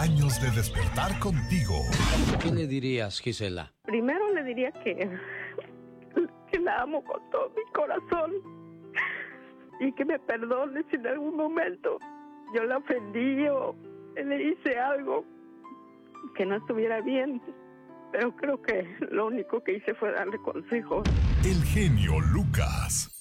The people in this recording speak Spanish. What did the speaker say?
años de despertar contigo. ¿Qué le dirías, Gisela? Primero le diría que la amo con todo mi corazón y que me perdone si en algún momento yo la ofendí o le hice algo que no estuviera bien, pero creo que lo único que hice fue darle consejos. El genio Lucas.